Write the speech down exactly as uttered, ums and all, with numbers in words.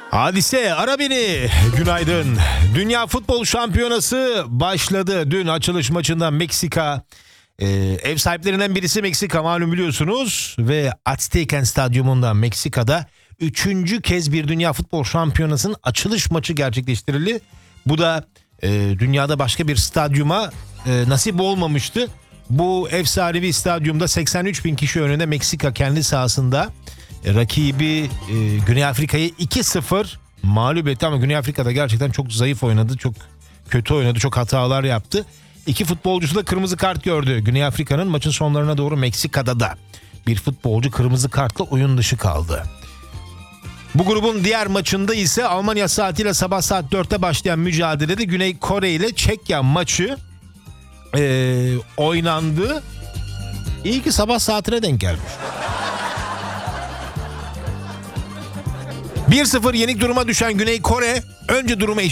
Hadise ara beni. Günaydın. Dünya Futbol Şampiyonası başladı. Dün açılış maçında Meksika, e, ev sahiplerinden birisi Meksika, malum biliyorsunuz. Ve Azteca Stadyumunda Meksika'da üçüncü kez bir Dünya Futbol Şampiyonası'nın açılış maçı gerçekleştirildi. Bu da e, dünyada başka bir stadyuma e, nasip olmamıştı. Bu ev sahibi stadyumda seksen üç bin kişi önünde Meksika kendi sahasında e, rakibi e, Güney Afrika'yı iki sıfır mağlup etti. Ama Güney Afrika'da gerçekten çok zayıf oynadı, çok kötü oynadı, çok hatalar yaptı. İki futbolcusu da kırmızı kart gördü. Güney Afrika'nın maçın sonlarına doğru Meksika'da da bir futbolcu kırmızı kartla oyun dışı kaldı. Bu grubun diğer maçında ise Almanya saatiyle sabah saat dörtte başlayan mücadelede Güney Kore ile Çekya maçı e, oynandı. İyi ki sabah saatine denk gelmiş. bir sıfır yenik duruma düşen Güney Kore önce durumu